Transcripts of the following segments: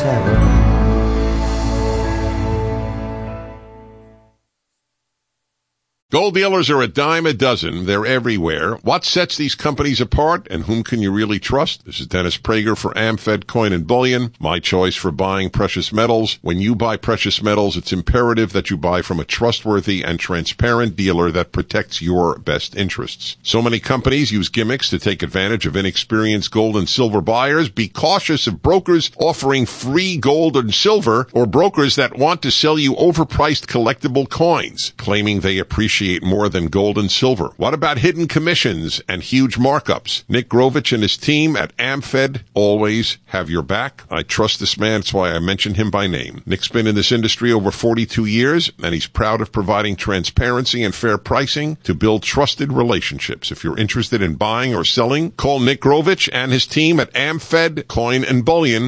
7. Gold dealers are a dime a dozen. They're everywhere. What sets these companies apart, and whom can you really trust? This is Dennis Prager for AmFed Coin and Bullion, my choice for buying precious metals. When you buy precious metals, it's imperative that you buy from a trustworthy and transparent dealer that protects your best interests. So many companies use gimmicks to take advantage of inexperienced gold and silver buyers. Be cautious of brokers offering free gold and silver, or brokers that want to sell you overpriced collectible coins, claiming they appreciate more than gold and silver. What about hidden commissions and huge markups? Nick Grovich and his team at AmFed always have your back. I trust this man. That's why I mentioned him by name. Nick's been in this industry over 42 years, and he's proud of providing transparency and fair pricing to build trusted relationships. If you're interested in buying or selling, call Nick Grovich and his team at AmFed Coin and Bullion,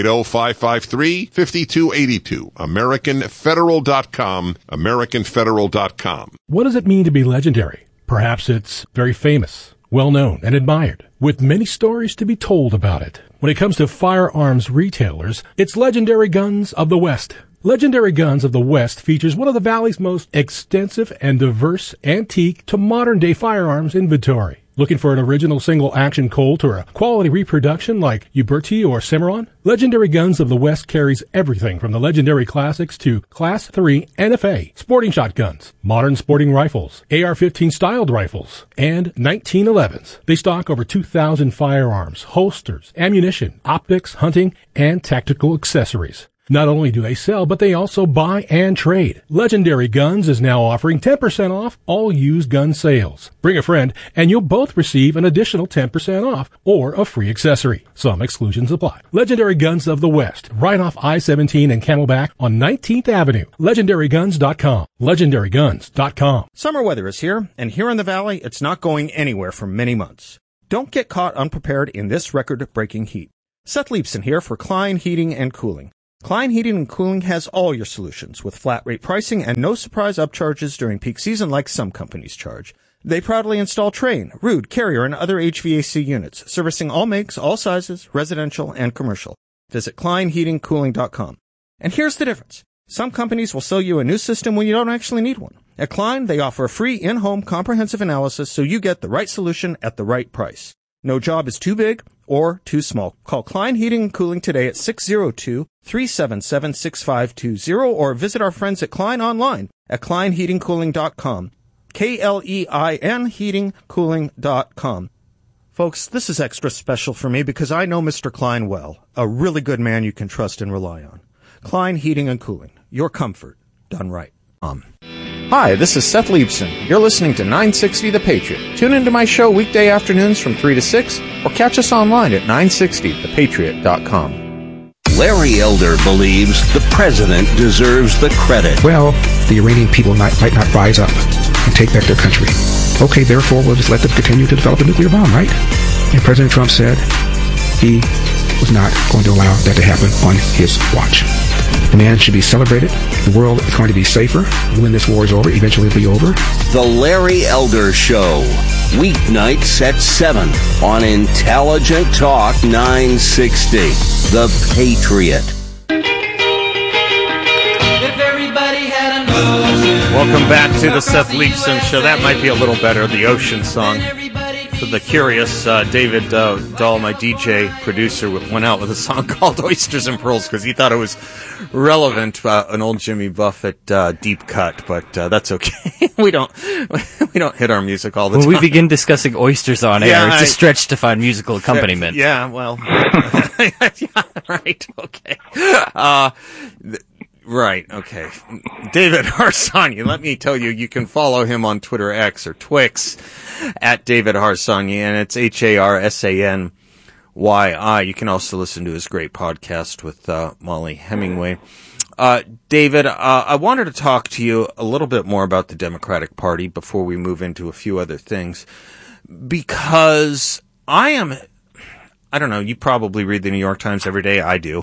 480-553-5282. AmericanFederal.com, AmericanFederal.com. What does it mean to be legendary? Perhaps it's very famous, well-known, and admired, with many stories to be told about it. When it comes to firearms retailers, it's Legendary Guns of the West. Legendary Guns of the West features one of the Valley's most extensive and diverse antique to modern-day firearms inventory. Looking for an original single-action Colt or a quality reproduction like Uberti or Cimarron? Legendary Guns of the West carries everything from the legendary classics to Class 3 NFA, sporting shotguns, modern sporting rifles, AR-15 styled rifles, and 1911s. They stock over 2,000 firearms, holsters, ammunition, optics, hunting, and tactical accessories. Not only do they sell, but they also buy and trade. Legendary Guns is now offering 10% off all used gun sales. Bring a friend, and you'll both receive an additional 10% off or a free accessory. Some exclusions apply. Legendary Guns of the West, right off I-17 and Camelback on 19th Avenue. LegendaryGuns.com. LegendaryGuns.com. Summer weather is here, and here in the Valley, it's not going anywhere for many months. Don't get caught unprepared in this record-breaking heat. Seth Leibson here for Klein Heating and Cooling. Klein Heating and Cooling has all your solutions with flat rate pricing and no surprise upcharges during peak season like some companies charge. They proudly install Trane, Ruud, Carrier, and other HVAC units, servicing all makes, all sizes, residential and commercial. Visit KleinHeatingCooling.com. And here's the difference. Some companies will sell you a new system when you don't actually need one. At Klein, they offer a free in-home comprehensive analysis so you get the right solution at the right price. No job is too big or too small. Call Klein Heating and Cooling today at 602-377-6520 or visit our friends at Klein online at KleinHeatingCooling.com. KLEIN heatingcooling.com. Folks, this is extra special for me because I know Mr. Klein well, a really good man you can trust and rely on. Klein Heating and Cooling, your comfort done right. Hi, this is Seth Leibson. You're listening to 960 The Patriot. Tune into my show weekday afternoons from 3 to 6 or catch us online at 960thepatriot.com. Larry Elder believes the president deserves the credit. Well, the Iranian people might not rise up and take back their country. Okay, therefore, we'll just let them continue to develop a nuclear bomb, right? And President Trump said he was not going to allow that to happen on his watch. The man should be celebrated. The world is going to be safer when this war is over. Eventually it'll be over. The Larry Elder Show. Weeknights at 7 on Intelligent Talk 960. The Patriot. If everybody had an ocean. Welcome back to the Seth Leibson Show. That might be a little better, the Ocean song. For the curious, David Dahl, my DJ producer, went out with a song called Oysters and Pearls because he thought it was relevant, an old Jimmy Buffett deep cut, but that's okay. we don't hit our music all the time. When we begin discussing oysters on air, it's a stretch to find musical accompaniment. Yeah, well, yeah, right, okay. Right, okay. David Harsanyi, let me tell you, you can follow him on Twitter X or Twix at David Harsanyi, and it's Harsany. You can also listen to his great podcast with Molly Hemingway. David, I wanted to talk to you a little bit more about the Democratic Party before we move into a few other things, because I don't know, you probably read the New York Times every day. I do.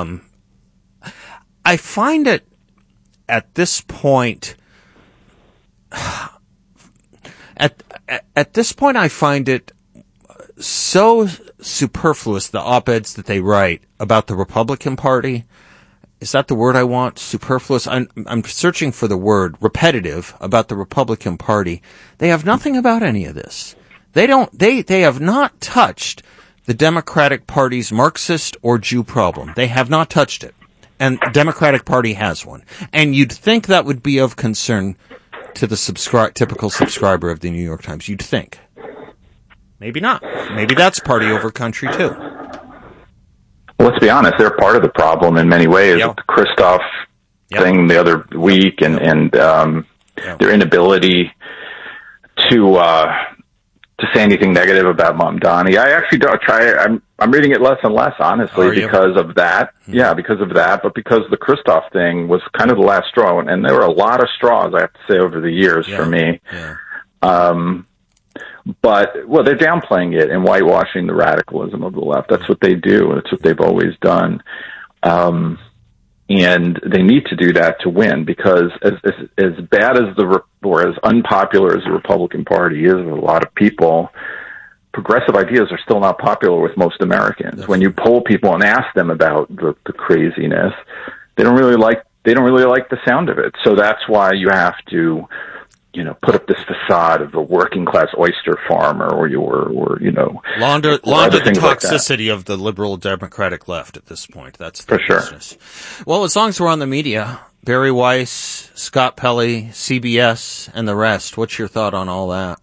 I find it at this point, I find it so superfluous, the op-eds that they write about the Republican Party. Is that the word I want? Superfluous? I'm searching for the word. Repetitive about the Republican Party. They have nothing about any of this. They have not touched the Democratic Party's Marxist or Jew problem. They have not touched it. And the Democratic Party has one. And you'd think that would be of concern to the typical subscriber of the New York Times. You'd think. Maybe not. Maybe that's party over country too. Well, let's be honest, they're part of the problem in many ways. Yep. The Christoph thing the other week and their inability to say anything negative about Mamdani. I actually don't try. I'm reading it less and less, honestly, because of that. Mm-hmm. Yeah, because of that. But because the Christoph thing was kind of the last straw, and there were a lot of straws, I have to say, over the years for me. Yeah. But, well, they're downplaying it and whitewashing the radicalism of the left. That's what they do. That's what they've always done. And they need to do that to win, because as bad as or as unpopular as the Republican Party is with a lot of people, progressive ideas are still not popular with most Americans. That's when you poll people and ask them about the craziness, they don't really like the sound of it. So that's why you have to, put up this facade of a working class oyster farmer or launder the toxicity of the liberal Democratic left at this point. That's the business. Well, as long as we're on the media, Barry Weiss, Scott Pelley, CBS, and the rest, what's your thought on all that?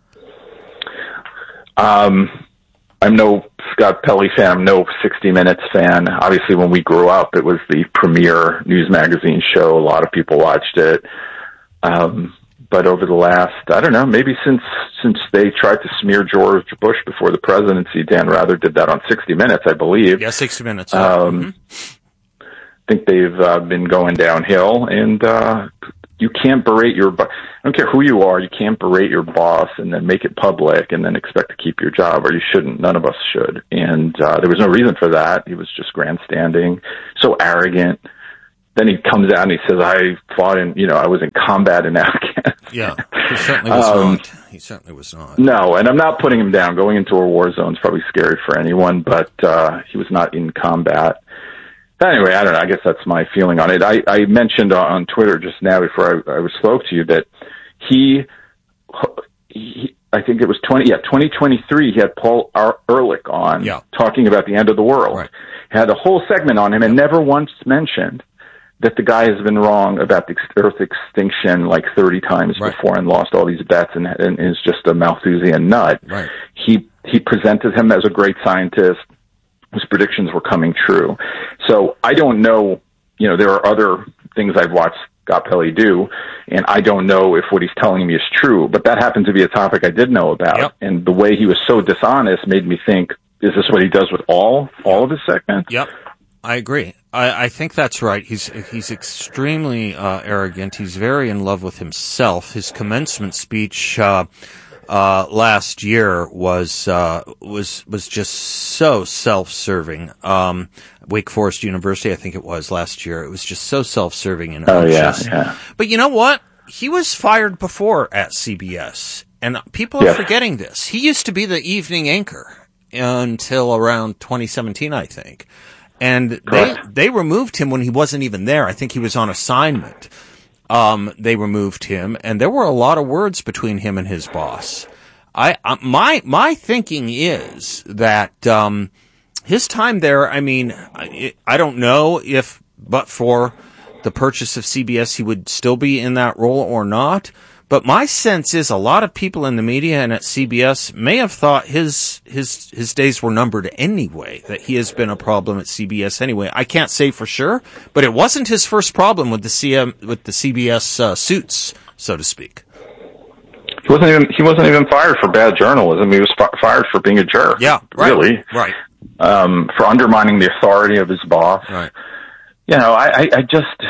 I'm no Scott Pelley fan. I'm no 60 Minutes fan. Obviously, when we grew up, it was the premier news magazine show. A lot of people watched it. But over the last, I don't know, maybe since they tried to smear George Bush before the presidency, Dan Rather did that on 60 Minutes, I believe. Yeah, 60 Minutes. I think they've been going downhill, and you can't berate I don't care who you are, you can't berate your boss and then make it public and then expect to keep your job, or you shouldn't. None of us should. And there was no reason for that. He was just grandstanding, so arrogant. Then he comes out and he says, I was in combat in Afghanistan. Yeah, he certainly was not. He certainly was not. No, and I'm not putting him down. Going into a war zone is probably scary for anyone, but he was not in combat. Anyway, I don't know. I guess that's my feeling on it. I mentioned on Twitter just now before I spoke to you that he I think it was 2023, he had Paul Ehrlich on talking about the end of the world. Right. Had a whole segment on him and never once mentioned that the guy has been wrong about the Earth extinction like 30 times before and lost all these bets and is just a Malthusian nut. Right. He presented him as a great scientist whose predictions were coming true. So I don't know, there are other things I've watched Scott Pelley do, and I don't know if what he's telling me is true, but that happened to be a topic I did know about. Yep. And the way he was so dishonest made me think, is this what he does with all of his segments? Yep. I agree. I think that's right. He's extremely arrogant. He's very in love with himself. His commencement speech last year was just so self-serving. Wake Forest University, I think it was last year. It was just so self-serving and yeah. But you know what? He was fired before at CBS, and people are forgetting this. He used to be the evening anchor until around 2017, I think. And they removed him when he wasn't even there. I think he was on assignment. They removed him, and there were a lot of words between him and his boss. My thinking is that his time there, I mean, I don't know if, but for the purchase of CBS, he would still be in that role or not. But my sense is a lot of people in the media and at CBS may have thought his days were numbered anyway, that he has been a problem at CBS anyway. I can't say for sure, but it wasn't his first problem with the CBS suits, so to speak. He wasn't even fired for bad journalism. He was fired for being a jerk. Yeah, right. Really. Right. For undermining the authority of his boss. Right. I'm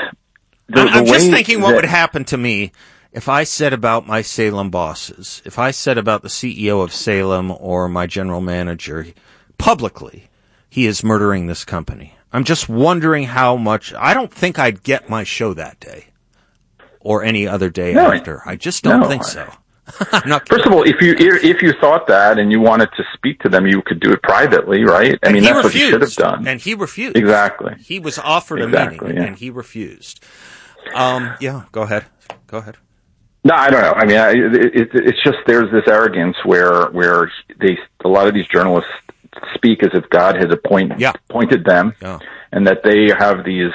just thinking what would happen to me if I said about my Salem bosses, if I said about the CEO of Salem or my general manager publicly, he is murdering this company. I'm just wondering how much. I don't think I'd get my show that day or any other day after. I just don't think so. First of all, if you thought that and you wanted to speak to them, you could do it privately, right? I mean, that's what you should have done. And he refused. Exactly. He was offered a meeting, and he refused. Go ahead. No, I don't know. I mean, it's just there's this arrogance where a lot of these journalists speak as if God has appointed them, and that they have these,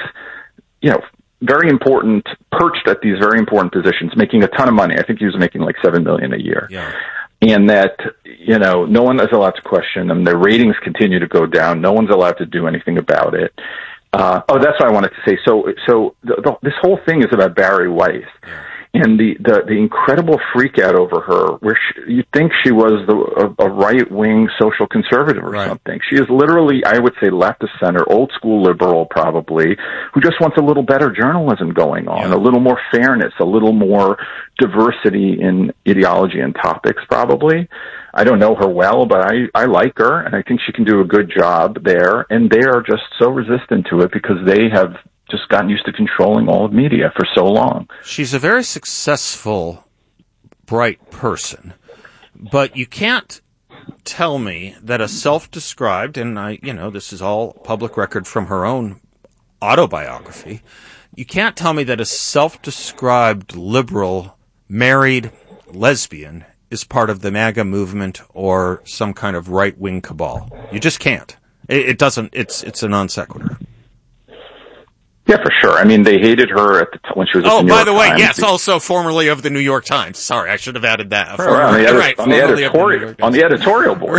very important, perched at these very important positions, making a ton of money. I think he was making like $7 million a year. Yeah. And that, no one is allowed to question them. Their ratings continue to go down. No one's allowed to do anything about it. That's what I wanted to say. So this whole thing is about Barry Weiss. Yeah. And the incredible freak out over her, where you'd think she was a right-wing social conservative or something. She is literally, I would say, left of center, old school liberal probably, who just wants a little better journalism going on, a little more fairness, a little more diversity in ideology and topics probably. I don't know her well, but I like her, and I think she can do a good job there. And they are just so resistant to it because they have just gotten used to controlling all of media for so long. She's a very successful, bright person, but you can't tell me that a self-described, and this is all public record from her own autobiography, you can't tell me that a self-described liberal, married lesbian is part of the MAGA movement or some kind of right-wing cabal. You just can't. It doesn't, it's a non sequitur. Yeah, for sure. I mean, they hated her when she was at the New York Times. Oh, by the way, yes, also formerly of the New York Times. Sorry, I should have added that. On the editorial board,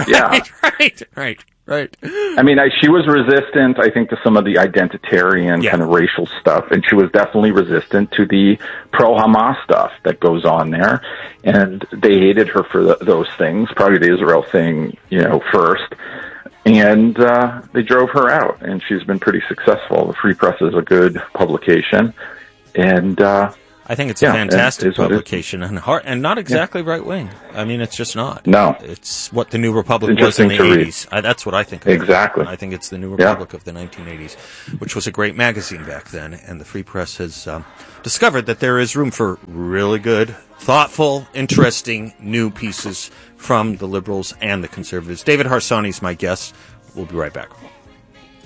Right. I mean, she was resistant, I think, to some of the identitarian kind of racial stuff, and she was definitely resistant to the pro-Hamas stuff that goes on there, and they hated her for those things, probably the Israel thing, first. And they drove her out, and she's been pretty successful. The Free Press is a good publication, and I think it's a fantastic publication, and not exactly right wing. I mean, it's just not. No, it's what the New Republic was in the 80s. That's what I think of exactly. I think it's the New Republic of the 1980s, which was a great magazine back then. And the Free Press has discovered that there is room for really good, thoughtful, interesting new pieces from the liberals and the conservatives. David Harsanyi is my guest. We'll be right back.